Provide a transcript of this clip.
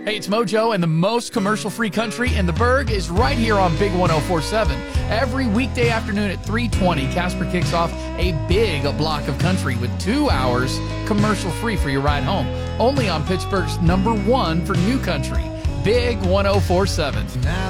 Hey, it's Mojo, and the most commercial-free country in the Berg is right here on Big 104.7. Every weekday afternoon at 3:20, Casper kicks off a big block of country with 2 hours commercial-free for your ride home. Only on Pittsburgh's #1 for new country, Big 104.7.